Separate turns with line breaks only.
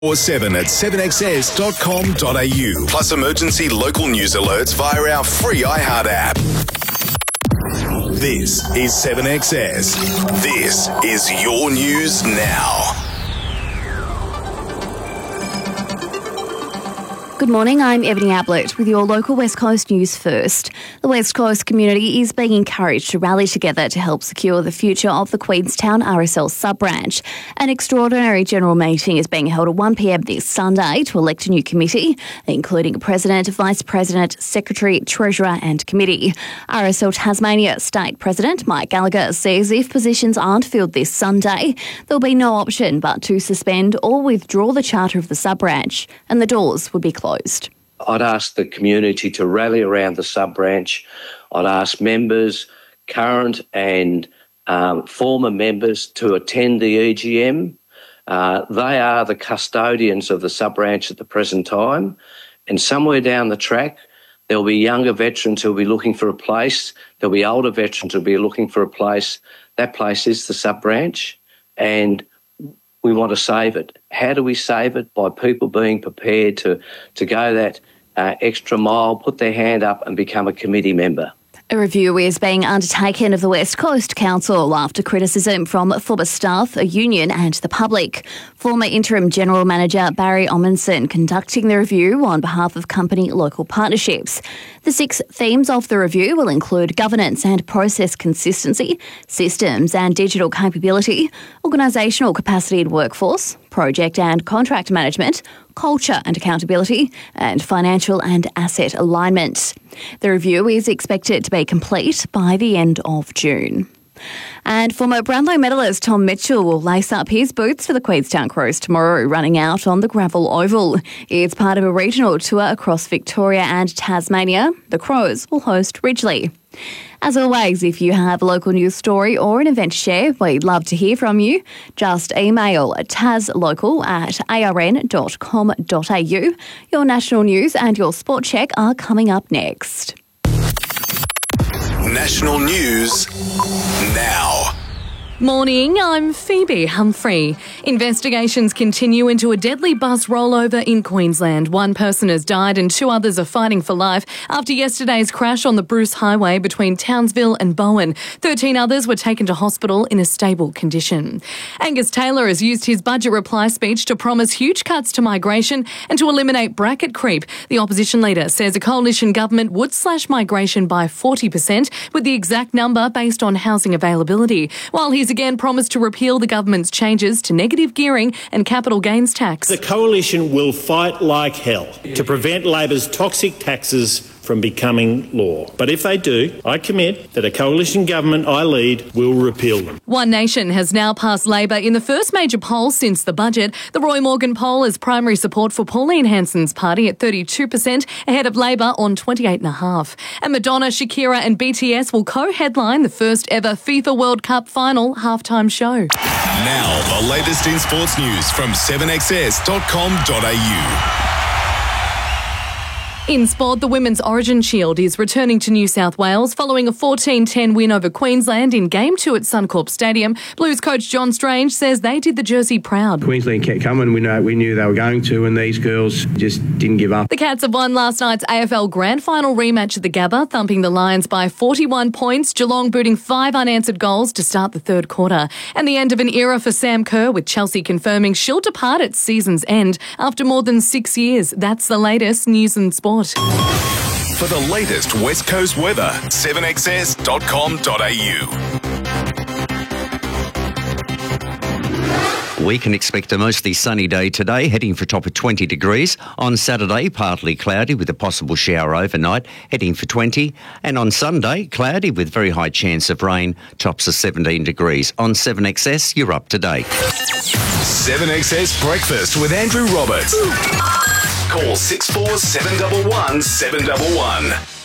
or 7 at 7xs.com.au. Plus emergency local news alerts via our free iHeart app. This is 7XS. This is your news now.
Good morning, I'm Ebony Ablett with your local West Coast news first. The West Coast community is being encouraged to rally together to help secure the future of the Queenstown RSL sub-branch. An extraordinary general meeting is being held at 1 p.m. this Sunday to elect a new committee, including a president, vice president, secretary, treasurer and committee. RSL Tasmania State President Mike Gallagher says if positions aren't filled this Sunday, there'll be no option but to suspend or withdraw the charter of the sub-branch, and the doors would be closed.
I'd ask the community to rally around the sub-branch. I'd ask members, current and former members, to attend the EGM. They are the custodians of the sub-branch at the present time, and somewhere down the track there'll be younger veterans who'll be looking for a place. There'll be older veterans who'll be looking for a place. That place is the sub-branch, and we want to save it. How do we save it? By people being prepared to go that extra mile, put their hand up and become a committee member.
A review is being undertaken of the West Coast Council after criticism from former staff, a union and the public. Former Interim General Manager Barry Ommenson conducting the review on behalf of company local partnerships. The 6 themes of the review will include governance and process consistency, systems and digital capability, organisational capacity and workforce, project and contract management, culture and accountability, and financial and asset alignment. The review is expected to be complete by the end of June. And former Brownlow medalist Tom Mitchell will lace up his boots for the Queenstown Crows tomorrow, running out on the Gravel Oval. It's part of a regional tour across Victoria and Tasmania. The Crows will host Ridgely. As always, if you have a local news story or an event to share, we'd love to hear from you. Just email taslocal@arn.com.au. Your national news and your sport check are coming up next.
National news now.
Morning, I'm Phoebe Humphrey. Investigations continue into a deadly bus rollover in Queensland. 1 person has died and 2 others are fighting for life after yesterday's crash on the Bruce Highway between Townsville and Bowen. 13 others were taken to hospital in a stable condition. Angus Taylor has used his budget reply speech to promise huge cuts to migration and to eliminate bracket creep. The opposition leader says a coalition government would slash migration by 40%, with the exact number based on housing availability, while he's again promised to repeal the government's changes to negative gearing and capital gains tax.
The Coalition will fight like hell to prevent Labor's toxic taxes from becoming law. But if they do, I commit that a coalition government I lead will repeal them.
One Nation has now passed Labor in the first major poll since the budget. The Roy Morgan poll has primary support for Pauline Hanson's party at 32%, ahead of Labor on 28.5%. And Madonna, Shakira and BTS will co-headline the first ever FIFA World Cup final halftime show.
Now, the latest in sports news from 7xs.com.au.
In sport, the Women's Origin Shield is returning to New South Wales following a 14-10 win over Queensland in Game 2 at Suncorp Stadium. Blues coach John Strange says they did the Jersey proud.
Queensland kept coming. We knew they were going to, and these girls just didn't give up.
The Cats have won last night's AFL Grand Final rematch at the Gabba, thumping the Lions by 41 points, Geelong booting 5 unanswered goals to start the third quarter. And the end of an era for Sam Kerr, with Chelsea confirming she'll depart at season's end after more than 6 years. That's the latest news and sport.
For the latest West Coast weather, 7xs.com.au.
We can expect a mostly sunny day today, heading for a top of 20 degrees. On Saturday, partly cloudy with a possible shower overnight, heading for 20. And on Sunday, cloudy with very high chance of rain, tops of 17 degrees. On 7XS, you're up to date.
7XS Breakfast with Andrew Roberts. Call 64 711 711.